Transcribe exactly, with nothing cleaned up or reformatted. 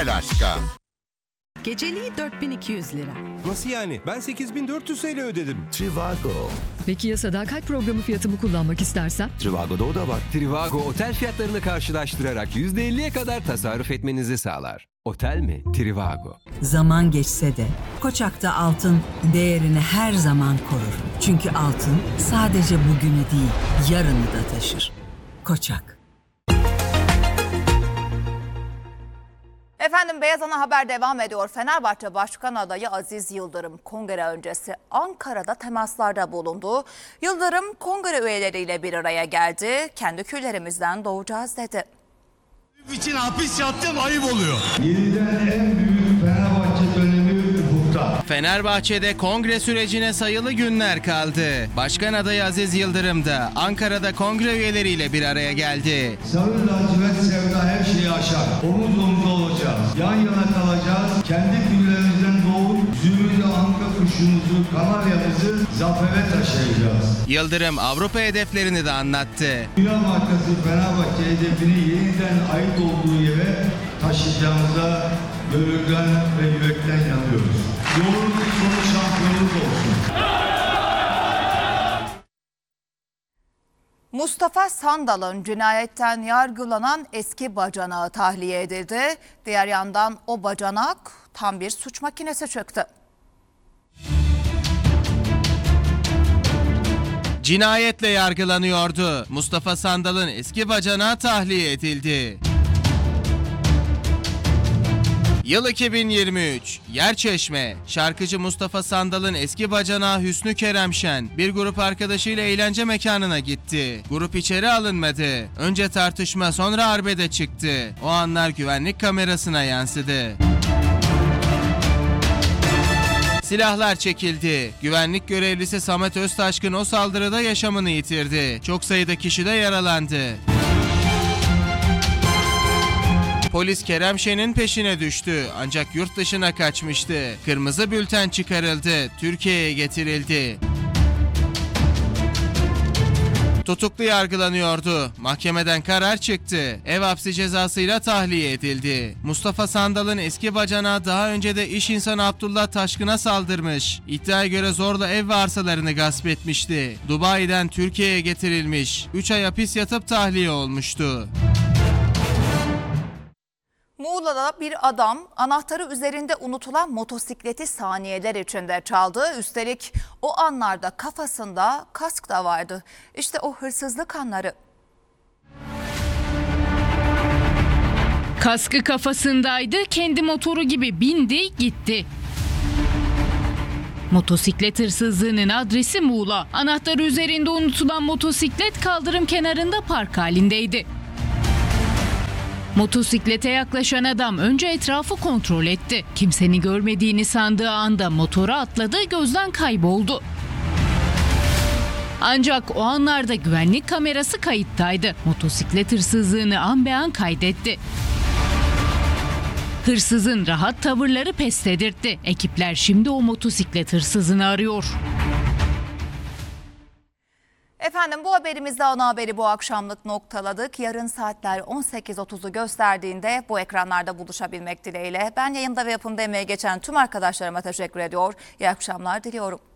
Aşka. Geceliği dört bin iki yüz lira. Nasıl yani? Ben sekiz bin dört yüz T L ödedim. Trivago. Peki ya sadakat programı fiyatımı kullanmak istersem? Trivago'da o da var. Trivago otel fiyatlarını karşılaştırarak yüzde elliye kadar tasarruf etmenizi sağlar. Otel mi? Trivago. Zaman geçse de Koçak'ta altın değerini her zaman korur. Çünkü altın sadece bugünü değil, yarını da taşır. Koçak. Efendim Beyaz Ana Haber devam ediyor. Fenerbahçe Başkan Adayı Aziz Yıldırım kongre öncesi Ankara'da temaslarda bulundu. Yıldırım kongre üyeleriyle bir araya geldi. Kendi küllerimizden doğacağız dedi. için hapis yattım ayıp oluyor. Yeniden en büyük Fenerbahçe dönemi ufukta. Fenerbahçe'de kongre sürecine sayılı günler kaldı. Başkan adayı Aziz Yıldırım da Ankara'da kongre üyeleriyle bir araya geldi. Sarı lacivert sevda her şeyi aşar. Omuz omuza olacağız. Yan yana kalacağız. Kendi küllerimizden doğup zümrüdü anka kuşumuzu, kanaryamızı zafere taşıyacağız. Yıldırım Avrupa hedeflerini de anlattı. Dünya markası Fenerbahçe hedefini yeniden ait olduğu yere taşıyacağımıza gönülden ve yürekten inanıyoruz. Yolunuz sonu şampiyonluk olsun. Mustafa Sandal'ın cinayetten yargılanan eski bacanağı tahliye edildi. Diğer yandan o bacanak tam bir suç makinesi çıktı. Cinayetle yargılanıyordu. Mustafa Sandal'ın eski bacanağı tahliye edildi. Yıl iki bin yirmi üç, Yerçeşme. Şarkıcı Mustafa Sandal'ın eski bacanağı Hüsnü Keremşen bir grup arkadaşıyla eğlence mekanına gitti. Grup içeri alınmadı. Önce tartışma, sonra arbede çıktı. O anlar güvenlik kamerasına yansıdı. Silahlar çekildi. Güvenlik görevlisi Samet Öztaşkın o saldırıda yaşamını yitirdi. Çok sayıda kişi de yaralandı. Polis Keremşen'in peşine düştü ancak yurt dışına kaçmıştı. Kırmızı bülten çıkarıldı, Türkiye'ye getirildi. Tutuklu yargılanıyordu. Mahkemeden karar çıktı. Ev hapsi cezasıyla tahliye edildi. Mustafa Sandal'ın eski bacanağı daha önce de iş insanı Abdullah Taşkın'a saldırmış. İddiaya göre zorla ev ve arsalarını gasp etmişti. Dubai'den Türkiye'ye getirilmiş. üç ay hapis yatıp tahliye olmuştu. Muğla'da bir adam anahtarı üzerinde unutulan motosikleti saniyeler içinde çaldı. Üstelik o anlarda kafasında kask da vardı. İşte o hırsızlık anları. Kaskı kafasındaydı, kendi motoru gibi bindi gitti. Motosiklet hırsızlığının adresi Muğla. Anahtarı üzerinde unutulan motosiklet kaldırım kenarında park halindeydi. Motosiklete yaklaşan adam önce etrafı kontrol etti. Kimsenin görmediğini sandığı anda motora atladı, gözden kayboldu. Ancak o anlarda güvenlik kamerası kayıttaydı. Motosiklet hırsızlığını an be an kaydetti. Hırsızın rahat tavırları pes dedirtti. Ekipler şimdi o motosiklet hırsızını arıyor. Efendim bu haberimizde ana haberi bu akşamlık noktaladık. Yarın saatler on sekiz otuzu gösterdiğinde bu ekranlarda buluşabilmek dileğiyle. Ben yayında ve yapımda emeği geçen tüm arkadaşlarıma teşekkür ediyor. İyi akşamlar diliyorum.